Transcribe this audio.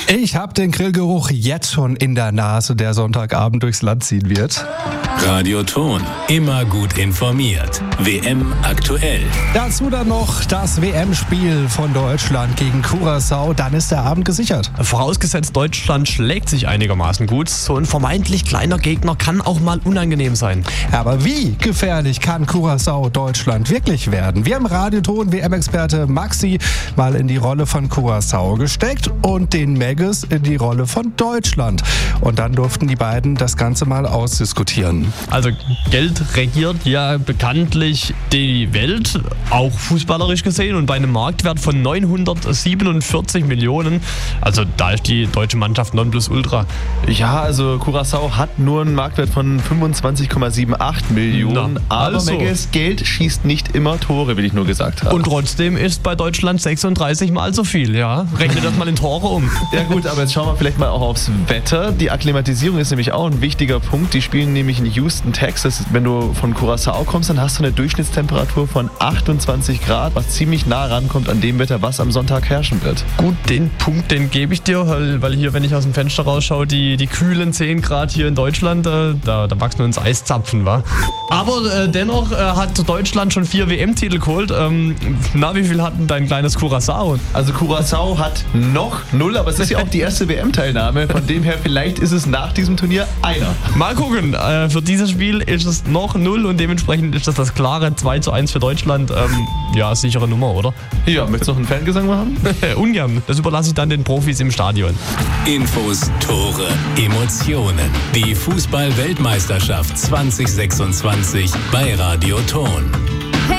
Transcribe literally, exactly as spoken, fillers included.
Ich habe den Grillgeruch jetzt schon in der Nase, der Sonntagabend durchs Land ziehen wird. Radio Ton, immer gut informiert. W M aktuell. Dazu dann noch das W M-Spiel von Deutschland gegen Curaçao. Dann ist der Abend gesichert. Vorausgesetzt, Deutschland schlägt sich einigermaßen gut. So ein vermeintlich kleiner Gegner kann auch mal unangenehm sein. Aber wie gefährlich kann Curaçao Deutschland wirklich werden? Wir haben Radio Ton W M-Experte Maxi mal in die Rolle von Curaçao gesteckt und den Megges in die Rolle von Deutschland. Und dann durften die beiden das Ganze mal ausdiskutieren. Also Geld regiert ja bekanntlich die Welt, auch fußballerisch gesehen. Und bei einem Marktwert von neunhundertsiebenundvierzig Millionen, also da ist die deutsche Mannschaft Nonplusultra. Ja, also Curaçao hat nur einen Marktwert von fünfundzwanzig Komma achundsiebzig Millionen. Na, aber also. Megges Geld schießt nicht immer Tore, will ich nur gesagt haben. Und trotzdem ist bei Deutschland sechsunddreißig Mal so viel, ja. Rechne das mal in Tore um. Ja gut, aber jetzt schauen wir vielleicht mal auch aufs Wetter. Die Akklimatisierung ist nämlich auch ein wichtiger Punkt. Die spielen nämlich in Houston, Texas. Wenn du von Curaçao kommst, dann hast du eine Durchschnittstemperatur von achtundzwanzig Grad, was ziemlich nah rankommt an dem Wetter, was am Sonntag herrschen wird. Gut, den Punkt, den gebe ich dir, weil, weil hier, wenn ich aus dem Fenster rausschaue, die, die kühlen zehn Grad hier in Deutschland, äh, da, da wachsen wir uns Eiszapfen, wa? Aber äh, dennoch äh, hat Deutschland schon vier W M-Titel geholt. Ähm, na, wie viel hat denn dein kleines Curaçao? Also Curaçao hat noch null, aber es ist ja auch die erste W M-Teilnahme. Von dem her, vielleicht ist es nach diesem Turnier einer. Mal gucken, äh, für dieses Spiel ist es noch null und dementsprechend ist das das klare zwei zu eins für Deutschland. Ähm, ja, sichere Nummer, oder? Ja, möchtest du noch einen Fangesang machen? Ungern, das überlasse ich dann den Profis im Stadion. Infos, Tore, Emotionen. Die Fußball-Weltmeisterschaft zwanzig sechsundzwanzig bei Radio Ton.